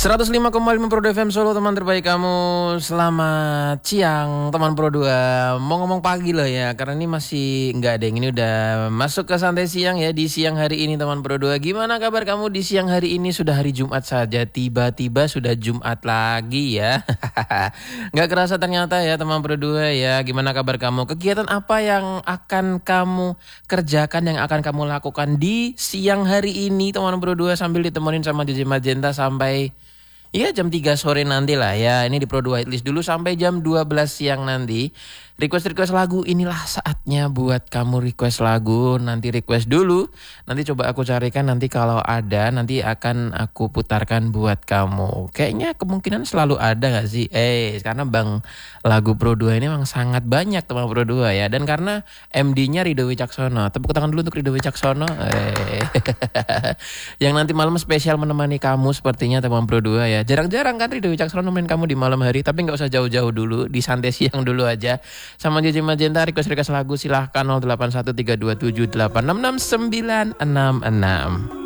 105,5 Pro FM Solo, teman terbaik kamu. Selamat siang teman Pro 2. Mau ngomong pagi loh ya, karena ini masih nggak ada yang ini udah masuk ke santai siang ya. Di siang hari ini teman Pro 2, gimana kabar kamu di siang hari ini? Sudah hari Jumat saja, tiba-tiba sudah Jumat lagi ya. Nggak kerasa ternyata ya teman Pro 2 ya. Gimana kabar kamu? Kegiatan apa yang akan kamu kerjakan, yang akan kamu lakukan di siang hari ini teman Pro 2, sambil ditemenin sama DJ Magenta sampai iya jam 3 sore nanti lah ya. Ini di Pro 2 Hitlist dulu sampai jam 12 siang nanti. Request lagu, inilah saatnya buat kamu request lagu. Nanti request dulu, nanti coba aku carikan, nanti kalau ada nanti akan aku putarkan buat kamu. Kayaknya kemungkinan selalu ada gak sih? Karena Bang lagu Pro 2 ini memang sangat banyak teman Pro 2 ya. Dan karena MD-nya Ridho Wicaksono. Tepuk tangan dulu untuk Ridho Wicaksono. Yang nanti malam spesial menemani kamu sepertinya teman Pro 2 ya. Jarang-jarang kan Ridho Wicaksono nemenin kamu di malam hari, tapi gak usah jauh-jauh dulu, di santai siang dulu aja. Sama JJ Magenta, request lagu silahkan 081327866966.